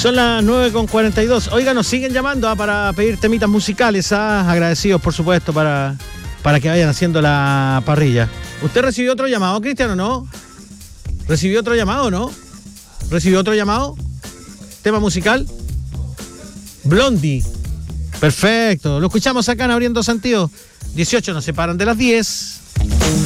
Son las 9:42. Oiga, nos siguen llamando para pedir temitas musicales. Agradecidos, por supuesto, para que vayan haciendo la parrilla. ¿Usted recibió otro llamado, Cristian, o no? ¿Recibió otro llamado, no? ¿Recibió otro llamado? ¿Tema musical? Blondie. Perfecto. Lo escuchamos acá en Abriendo Sentido. 18 nos separan de las 10.